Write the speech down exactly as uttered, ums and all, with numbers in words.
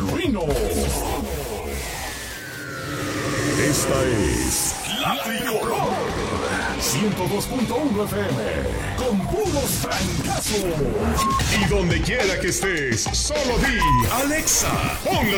Rino. Esta es La Tricolor ciento dos punto uno F M con puros francazos. Y donde quiera que estés, solo di Alexa, pon la